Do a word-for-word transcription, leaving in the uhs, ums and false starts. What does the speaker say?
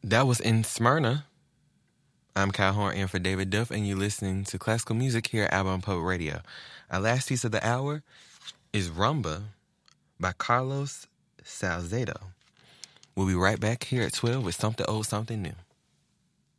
That was In Smyrna. I'm Kyle Horn in for David Duff, and you're listening to classical music here at Album Poet Radio. Our last piece of the hour is Rumba by Carlos Salcedo. We'll be right back here at twelve with Something Old, Something New.